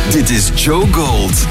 Dit is Joe Gold.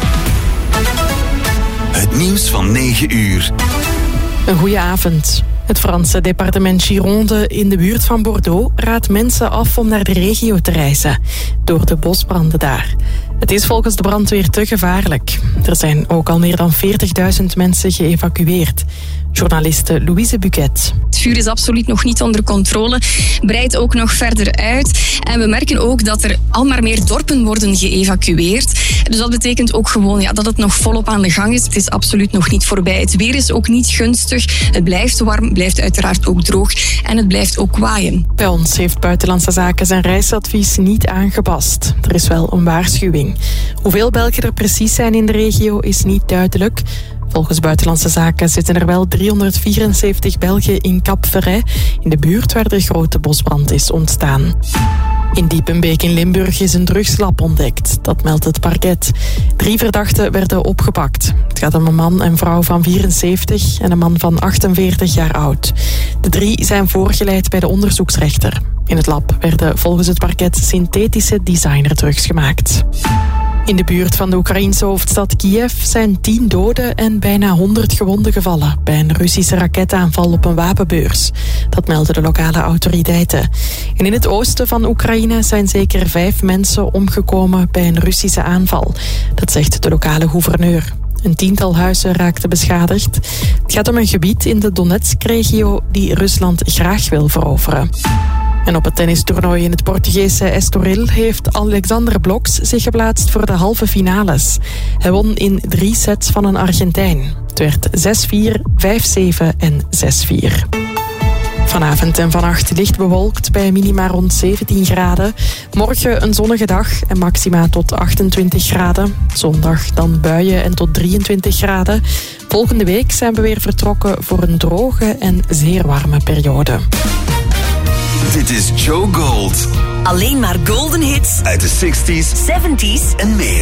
Het nieuws van 9 uur. Een goeie avond. Het Franse departement Gironde in de buurt van Bordeaux raadt mensen af om naar de regio te reizen, door de bosbranden daar. Het is volgens de brandweer te gevaarlijk. Er zijn ook al meer dan 40.000 mensen geëvacueerd. Journaliste Louise Buquet. Het vuur is absoluut nog niet onder controle, breidt ook nog verder uit. En we merken ook dat er al maar meer dorpen worden geëvacueerd. Dus dat betekent ook gewoon dat het nog volop aan de gang is. Het is absoluut nog niet voorbij. Het weer is ook niet gunstig. Het blijft warm, blijft uiteraard ook droog en het blijft ook waaien. Bij ons heeft Buitenlandse Zaken zijn reisadvies niet aangepast. Er is wel een waarschuwing. Hoeveel Belgen er precies zijn in de regio is niet duidelijk. Volgens Buitenlandse Zaken zitten er wel 374 Belgen in Cap-Ferret, in de buurt waar de grote bosbrand is ontstaan. In Diepenbeek in Limburg is een drugslab ontdekt. Dat meldt het parket. 3 verdachten werden opgepakt. Het gaat om een man en vrouw van 74 en een man van 48 jaar oud. De 3 zijn voorgeleid bij de onderzoeksrechter. In het lab werden volgens het parket synthetische designerdrugs gemaakt. In de buurt van de Oekraïense hoofdstad Kiev zijn 10 doden en bijna 100 gewonden gevallen bij een Russische raketaanval op een wapenbeurs. Dat melden de lokale autoriteiten. En in het oosten van Oekraïne zijn zeker 5 mensen omgekomen bij een Russische aanval. Dat zegt de lokale gouverneur. Een 10-tal huizen raakten beschadigd. Het gaat om een gebied in de Donetsk-regio die Rusland graag wil veroveren. En op het tennistoernooi in het Portugese Estoril heeft Alexander Blokx zich geplaatst voor de halve finales. Hij won in 3 sets van een Argentijn. Het werd 6-4, 5-7 en 6-4. Vanavond en vannacht licht bewolkt bij minima rond 17 graden. Morgen een zonnige dag en maxima tot 28 graden. Zondag dan buien en tot 23 graden. Volgende week zijn we weer vertrokken voor een droge en zeer warme periode. Dit is Joe Gold. Alleen maar golden hits Uit de 60s, 70s en meer.